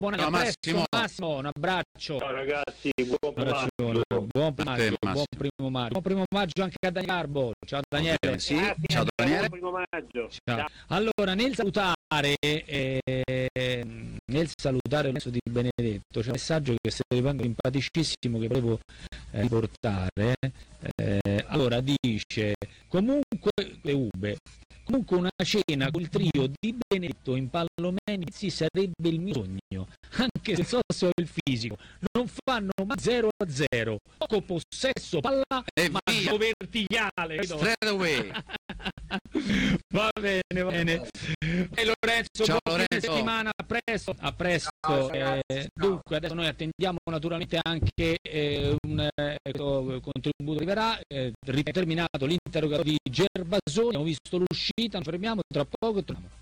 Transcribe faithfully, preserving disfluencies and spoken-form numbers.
buon anno, Ciao, Massimo. Massimo, un abbraccio. Ciao ragazzi, buon Buon, buon, maggio, buon primo maggio, buon primo maggio anche a Daniele Garbo. Ciao Daniele. Sì, Grazie, ciao Daniele. buon primo maggio. Ciao. Ciao. Allora, nel salutare, eh, nel salutare il di Benedetto, c'è un messaggio che se rivengo simpaticissimo che volevo eh, riportare. Eh, allora dice: comunque Ube, comunque una cena col trio di Benedetto in Pallomeni sì, sarebbe il mio sogno, anche se so se ho il fisico. Non fanno ma zero a zero, poco possesso palla e ma via. verticale. Straight away. Va bene, va bene. E Lorenzo, ciao buon fine Lorenzo. settimana, a presto, a presto. Ciao, eh, dunque adesso noi attendiamo naturalmente anche eh, un eh, contributo arriverà, eh, terminato l'interrogatorio di Gervasoni, abbiamo visto l'uscita, ci fermiamo tra poco e torniamo.